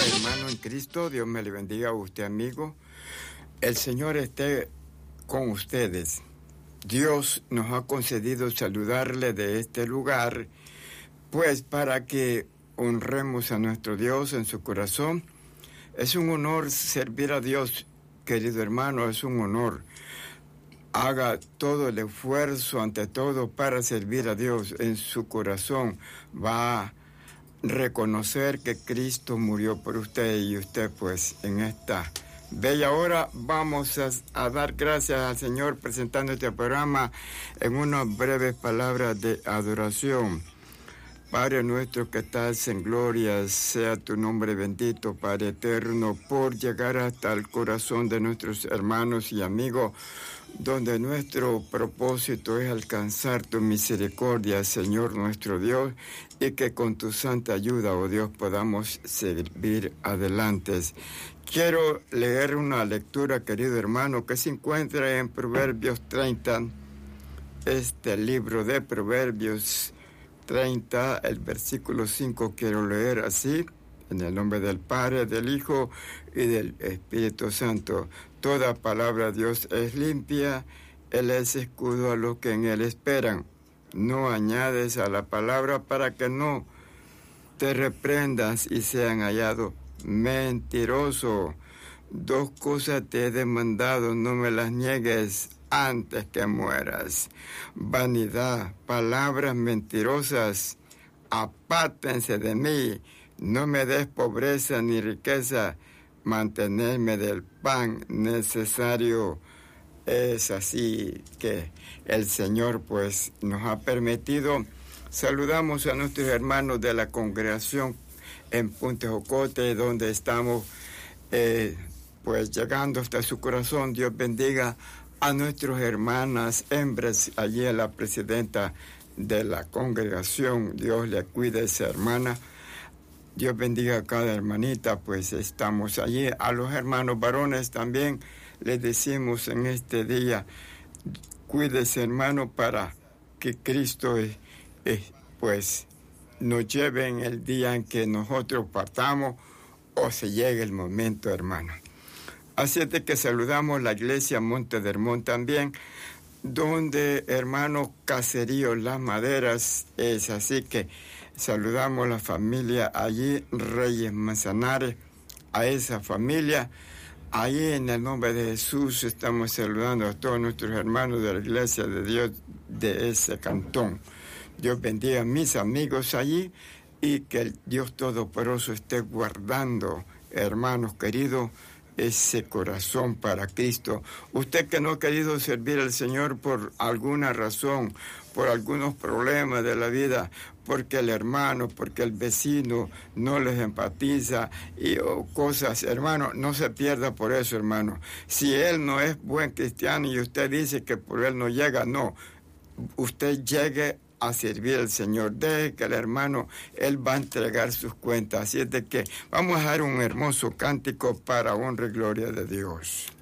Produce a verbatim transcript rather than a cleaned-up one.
hermano en Cristo, Dios me le bendiga a usted, amigo. El Señor esté con ustedes. Dios nos ha concedido saludarle de este lugar, pues para que honremos a nuestro Dios en su corazón. Es un honor servir a Dios, querido hermano, es un honor. Haga todo el esfuerzo, ante todo, para servir a Dios. En su corazón va a reconocer que Cristo murió por usted, y usted, pues, en esta bella hora vamos a, a dar gracias al Señor presentando este programa en unas breves palabras de adoración. Padre nuestro que estás en gloria, sea tu nombre bendito, Padre eterno, por llegar hasta el corazón de nuestros hermanos y amigos, donde nuestro propósito es alcanzar tu misericordia, Señor nuestro Dios, y que con tu santa ayuda, oh Dios, podamos servir adelante. Quiero leer una lectura, querido hermano, que se encuentra en Proverbios treinta, este libro de Proverbios treinta, el versículo cinco, quiero leer así: en el nombre del Padre, del Hijo y del Espíritu Santo. Toda palabra de Dios es limpia, Él es escudo a los que en Él esperan. No añades a la palabra para que no te reprendas y sean hallados mentiroso. Dos cosas te he demandado, no me las niegues antes que mueras: vanidad, palabras mentirosas, apártense de mí. No me des pobreza ni riqueza, mantenerme del pan necesario. Es así que el Señor, pues, nos ha permitido. Saludamos a nuestros hermanos de la congregación en Punta Jocote, donde estamos, eh, pues, llegando hasta su corazón. Dios bendiga a nuestras hermanas hembras, allí a la presidenta de la congregación. Dios le cuide a esa hermana. Dios bendiga a cada hermanita, pues estamos allí. A los hermanos varones también les decimos en este día: cuídese, hermano, para que Cristo, eh, eh, pues, nos lleve en el día en que nosotros partamos o se llegue el momento, hermano. Así es de que saludamos la iglesia Monte de Hermón también, donde, hermano, Caserío Las Maderas es. Así que saludamos a la familia allí, Reyes Manzanares, a esa familia. Allí, en el nombre de Jesús, estamos saludando a todos nuestros hermanos de la iglesia de Dios de ese cantón. Dios bendiga a mis amigos allí, y que el Dios Todopoderoso esté guardando, hermanos queridos, ese corazón para Cristo. Usted que no ha querido servir al Señor por alguna razón, por algunos problemas de la vida, porque el hermano, porque el vecino no les empatiza y oh, cosas, hermano, no se pierda por eso, hermano. Si él no es buen cristiano y usted dice que por él no llega, no. Usted llegue a servir al Señor. Deje que el hermano, él va a entregar sus cuentas. Así es de que vamos a dar un hermoso cántico para honra y gloria de Dios.